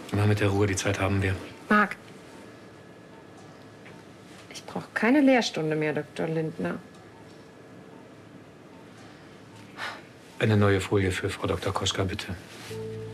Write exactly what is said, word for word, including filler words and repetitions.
Immer mit der Ruhe, die Zeit haben wir. Marc, ich brauche keine Lehrstunde mehr, Doktor Lindner. Eine neue Folie für Frau Doktor Koschka, bitte.